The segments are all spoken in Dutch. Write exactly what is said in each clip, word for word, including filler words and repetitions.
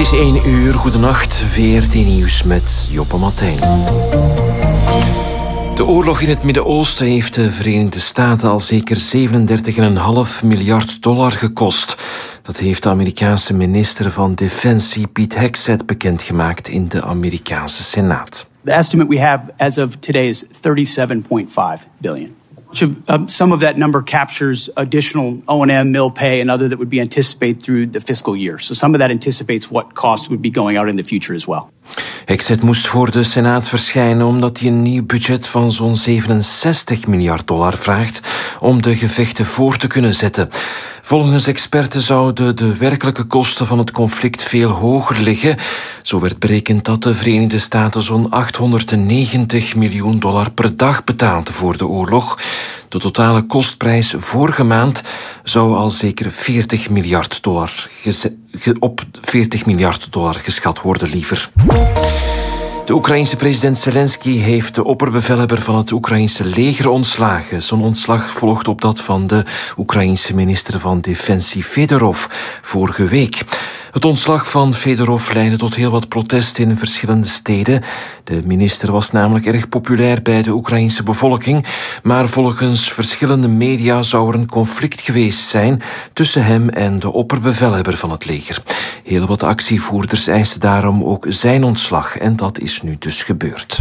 is één uur, goedenacht, V R T Nieuws met Joppe Martijn. De oorlog in het Midden-Oosten heeft de Verenigde Staten al zeker zevenendertig komma vijf miljard dollar gekost. Dat heeft de Amerikaanse minister van Defensie Pete Hegseth bekendgemaakt in de Amerikaanse Senaat. The estimate we have as of today is thirty-seven point five billion. Some of that number captures additional O and M, mill pay, and other that would be anticipated through the fiscal year. So some of that anticipates what costs would be going out in the future as well. Hegseth moest voor de Senaat verschijnen omdat hij een nieuw budget van zo'n zevenenzestig miljard dollar vraagt om de gevechten voor te kunnen zetten. Volgens experten zouden de werkelijke kosten van het conflict veel hoger liggen. Zo werd berekend dat de Verenigde Staten zo'n achthonderdnegentig miljoen dollar per dag betaalden voor de oorlog. De totale kostprijs vorige maand zou al zeker veertig miljard dollar geze- ge- op veertig miljard dollar geschat worden, liever. De Oekraïense president Zelensky heeft de opperbevelhebber van het Oekraïense leger ontslagen. Zijn ontslag volgt op dat van de Oekraïense minister van Defensie Fedorov vorige week. Het ontslag van Fedorov leidde tot heel wat protest in verschillende steden. De minister was namelijk erg populair bij de Oekraïense bevolking, maar volgens verschillende media zou er een conflict geweest zijn tussen hem en de opperbevelhebber van het leger. Heel wat actievoerders eisten daarom ook zijn ontslag en dat is nu dus gebeurd.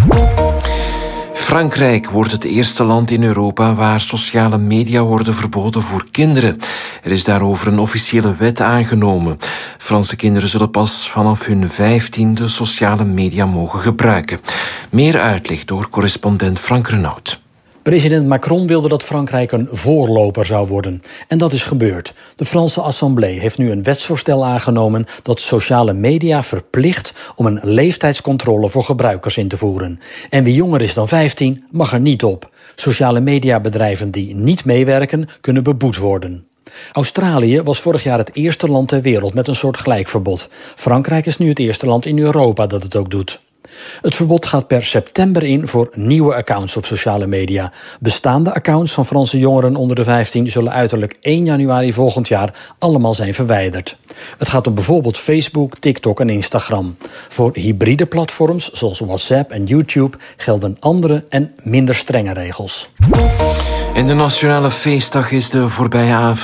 Frankrijk wordt het eerste land in Europa waar sociale media worden verboden voor kinderen. Er is daarover een officiële wet aangenomen. Franse kinderen zullen pas vanaf hun vijftiende sociale media mogen gebruiken. Meer uitleg door correspondent Frank Renaud. President Macron wilde dat Frankrijk een voorloper zou worden. En dat is gebeurd. De Franse Assemblée heeft nu een wetsvoorstel aangenomen dat sociale media verplicht om een leeftijdscontrole voor gebruikers in te voeren. En wie jonger is dan vijftien mag er niet op. Sociale mediabedrijven die niet meewerken kunnen beboet worden. Australië was vorig jaar het eerste land ter wereld met een soort gelijkverbod. Frankrijk is nu het eerste land in Europa dat het ook doet. Het verbod gaat per september in voor nieuwe accounts op sociale media. Bestaande accounts van Franse jongeren onder de vijftien zullen uiterlijk één januari volgend jaar allemaal zijn verwijderd. Het gaat om bijvoorbeeld Facebook, TikTok en Instagram. Voor hybride platforms zoals WhatsApp en YouTube gelden andere en minder strenge regels. En de nationale feestdag is de voorbije avond